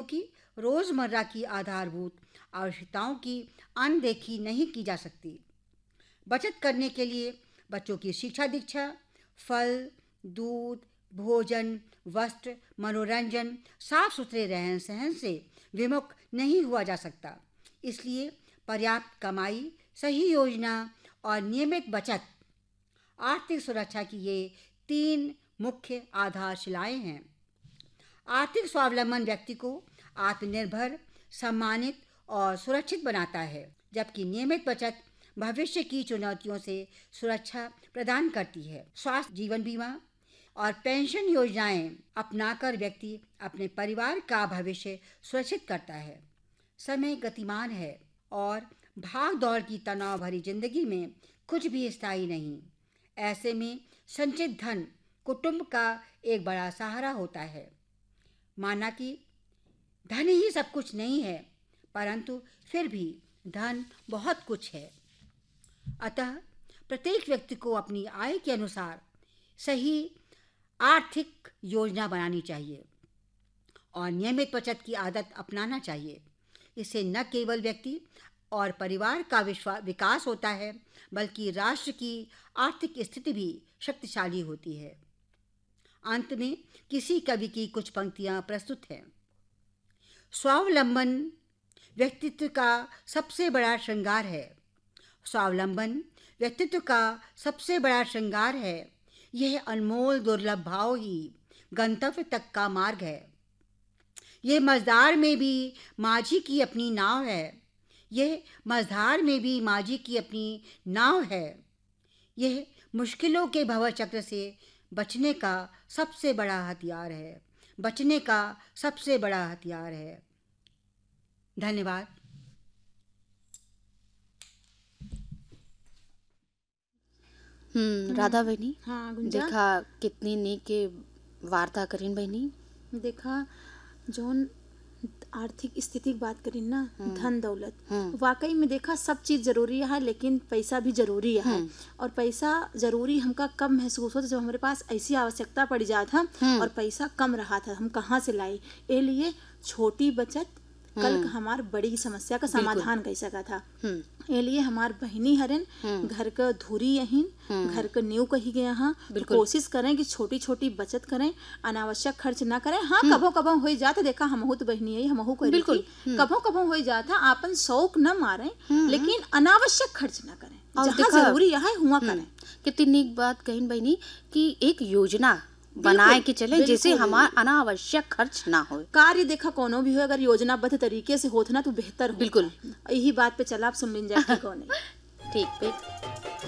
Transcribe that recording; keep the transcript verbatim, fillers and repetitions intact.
क्योंकि रोजमर्रा की आधारभूत आवश्यकताओं की अनदेखी नहीं की जा सकती। बचत करने के लिए बच्चों की शिक्षा दीक्षा, फल, दूध, भोजन, वस्त्र, मनोरंजन, साफ सुथरे रहन सहन से विमुख नहीं हुआ जा सकता। इसलिए पर्याप्त कमाई, सही योजना और नियमित बचत आर्थिक सुरक्षा की ये तीन मुख्य आधारशिलाएं हैं। आर्थिक स्वावलंबन व्यक्ति को आत्मनिर्भर, सम्मानित और सुरक्षित बनाता है, जबकि नियमित बचत भविष्य की चुनौतियों से सुरक्षा प्रदान करती है। स्वास्थ्य जीवन बीमा और पेंशन योजनाएं अपनाकर व्यक्ति अपने परिवार का भविष्य सुरक्षित करता है। समय गतिमान है और भाग दौड़ की तनाव भरी जिंदगी में कुछ भी स्थायी नहीं। ऐसे में संचित धन कुटुंब का एक बड़ा सहारा होता है। माना कि धन ही सब कुछ नहीं है, परंतु फिर भी धन बहुत कुछ है। अतः प्रत्येक व्यक्ति को अपनी आय के अनुसार सही आर्थिक योजना बनानी चाहिए और नियमित बचत की आदत अपनाना चाहिए। इससे न केवल व्यक्ति और परिवार का विकास होता है, बल्कि राष्ट्र की आर्थिक स्थिति भी शक्तिशाली होती है। अंत में किसी कवि की कुछ पंक्तियां प्रस्तुत हैं। स्वावलंबन व्यक्तित्व का सबसे बड़ा श्रृंगार है। स्वावलंबन व्यक्तित्व का सबसे बड़ा श्रृंगार है। यह अनमोल दुर्लभ भाव ही गंतव्य तक का मार्ग है। यह मझधार में भी माझी की अपनी नाव है। यह मझधार में भी माझी की अपनी नाव है। यह मुश्किलों के भंवर चक्र से बचने का सबसे बड़ा हथियार है। बचने का सबसे बड़ा हथियार है। धन्यवाद। हम्म राधा बहनी, हाँ गुंजा, देखा कितनी नीक के वार्ता करीन बहनी। देखा जोन आर्थिक स्थिति की बात करी ना, धन दौलत, वाकई में देखा सब चीज जरूरी है, लेकिन पैसा भी जरूरी है। और पैसा जरूरी हमका कब महसूस होता जब हमारे पास ऐसी आवश्यकता पड़ जाता और पैसा कम रहा था, हम कहाँ से लाए। ए लिए छोटी बचत कल हमार बड़ी समस्या का समाधान कर सका था। ए लिए हमार बहनी हरन घर का धूरी यहीन घर का नींव कही गया। हाँ, तो कोशिश करें कि छोटी छोटी बचत करें, अनावश्यक खर्च ना करें। हाँ, कभो कभो हो जाता, देखा हमहू तो बहनी है, हमहू करी थी, कभो कभो हो जाता, आपन शौक न मारें, लेकिन अनावश्यक खर्च ना करें, जहाँ जरूरी है हुआ करें। कितनी नीक बात कही बहनी कि एक योजना बनाए के चले जिससे हमारा अनावश्यक खर्च ना हो। कार्य देखा कोनो भी हो, अगर योजनाबद्ध तरीके से होता ना तो बेहतर हो। बिल्कुल, यही बात पे चला आप सुन लीजिए। ठीक है, ठीक पे